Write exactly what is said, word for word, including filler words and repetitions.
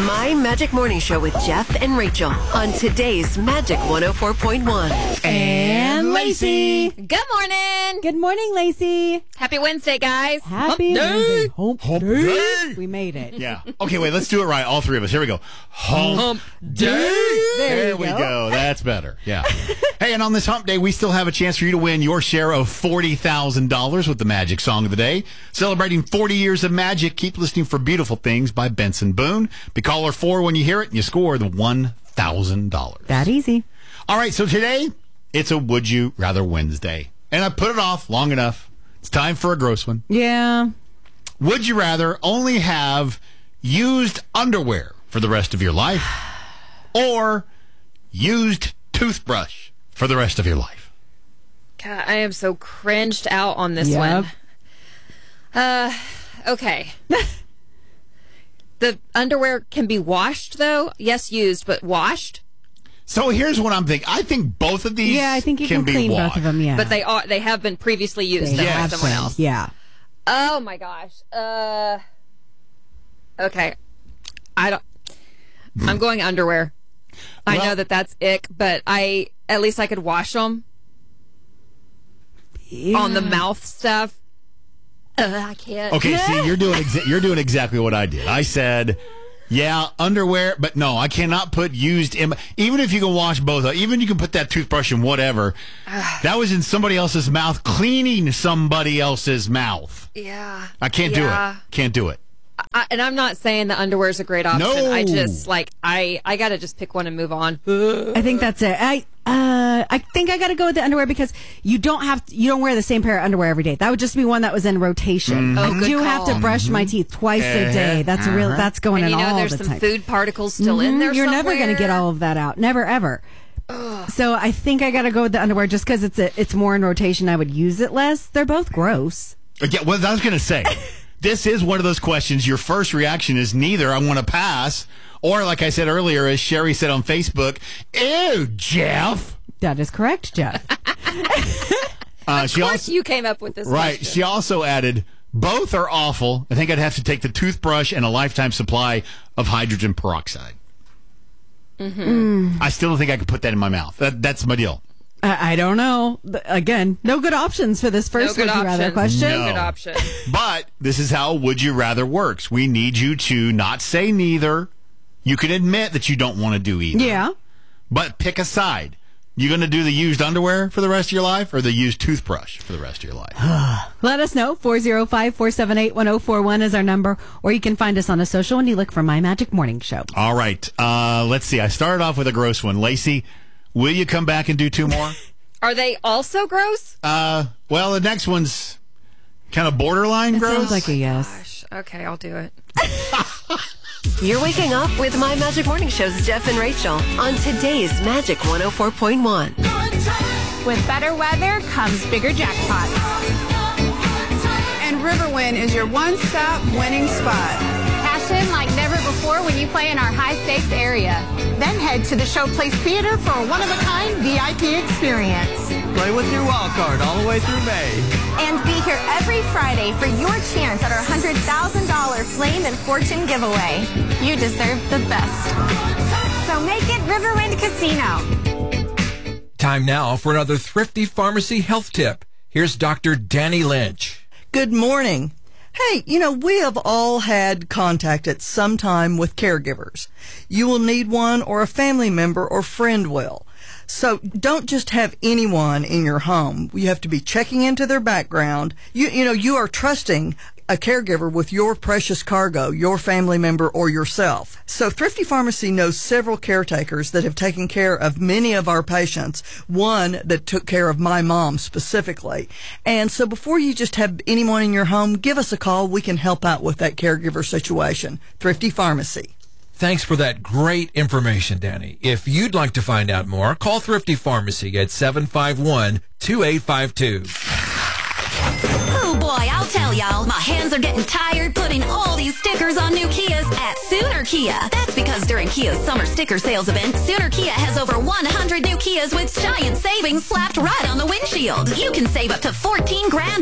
My Magic Morning Show with Jeff and Rachel on today's Magic one oh four point one. And Lacey. Good morning. Good morning, Lacey. Happy Wednesday, guys. Happy Hump Wednesday. day. Hump, Hump day. day. We made it. Yeah. Okay, wait, let's do it right. All three of us. Here we go. Hump, Hump day. There There you we go. go. That's better. Yeah. Hey, and on this hump day, we still have a chance for you to win your share of forty thousand dollars with the Magic Song of the Day. Celebrating forty years of magic. Keep listening for Beautiful Things by Benson Boone. Be caller four when you hear it, and you score the one thousand dollars. That easy. All right, so today, it's a Would You Rather Wednesday. And I put it off long enough. It's time for a gross one. Yeah. Would you rather only have used underwear for the rest of your life or used toothbrush for the rest of your life? God, I am so cringed out on this Yep. one. Uh, okay. The underwear can be washed, though. Yes, used, but washed. So here's what I'm thinking. I think both of these Yeah, I think you can, be clean washed. both of them, yeah. But they are they have been previously used They by have someone been. else. Yeah. Oh my gosh. Uh. Okay. I don't. I'm going underwear. I Well- know that that's ick, but I at least I could wash them yeah. on the mouth stuff. Uh, I can't. Okay, see, you're doing exa- you're doing exactly what I did. I said, yeah, underwear, but no, I cannot put used in. Even if you can wash both, even you can put that toothbrush in whatever. That was in somebody else's mouth, cleaning somebody else's mouth. Yeah. I can't Yeah. do it. Can't do it. I, and I'm not saying the underwear is a great option. No. I just like I I gotta just pick one and move on. I think that's it. I uh, I think I got to go with the underwear because you don't have to, you don't wear the same pair of underwear every day. That would just be one that was in rotation. Oh, I good do have call. to brush my teeth twice a day. That's a real. That's going And in you know, all there's the some time. food particles still in there. You're never going to get somewhere. all of that out. Never ever. So I think I got to go with the underwear just because it's a, it's more in rotation. I would use it less. They're both gross. Yeah, well, I was going to say, this is one of those questions. Your first reaction is neither. I want to pass. Or, like I said earlier, as Sherry said on Facebook, ew, Jeff. That is correct, Jeff. Uh, she Of course, also, you came up with this. right. question. She also added, both are awful. I think I'd have to take the toothbrush and a lifetime supply of hydrogen peroxide. Mm-hmm. I still don't think I could put that in my mouth. That, that's my deal. I, I don't know. Th- Again, no good options for this first No good would you rather options. question. No No. good option. But this is how Would You Rather works. We need you to not say neither. You can admit that you don't want to do either. Yeah. But pick a side. You going to do the used underwear for the rest of your life or the used toothbrush for the rest of your life? Let us know. four oh five, four seven eight, one oh four one is our number. Or you can find us on a social when you look for My Magic Morning Show. All right. Uh, let's see. I started off with a gross one. Lacey, will you come back and do two more? Are they also gross? uh, well, the next one's kind of borderline It gross. sounds like a yes. Gosh. Okay, I'll do it. You're waking up with My Magic Morning Show's Jeff and Rachel on today's Magic one oh four point one. With better weather comes bigger jackpots. And Riverwind is your one-stop winning spot. Cash in like never before when you play in our high-stakes area. Then head to the Showplace Theater for a one-of-a-kind V I P experience. Play with your wild card all the way through May. And be here every Friday for your chance at our one hundred thousand dollars Flame and Fortune giveaway. You deserve the best. So make it Riverwind Casino. Time now for another Thrifty Pharmacy health tip. Here's Doctor Danny Lynch. Good morning. Hey, you know, we have all had contact at some time with caregivers. You will need one, or a family member or friend will. So don't just have anyone in your home. You have to be checking into their background. You, you know, you are trusting a caregiver with your precious cargo, your family member or yourself. So Thrifty Pharmacy knows several caretakers that have taken care of many of our patients, one that took care of my mom specifically. And so before you just have anyone in your home, give us a call. We can help out with that caregiver situation. Thrifty Pharmacy. Thanks for that great information, Danny. If you'd like to find out more, call Thrifty Pharmacy at seven five one, two eight five two. Oh boy, I'll tell y'all, my hands are getting tired putting all these stickers on new Kias at Sooner Kia. That's because during Kia's summer sticker sales event, Sooner Kia has over one hundred new Kias with giant savings slapped right on the windshield. You can save up to fourteen grand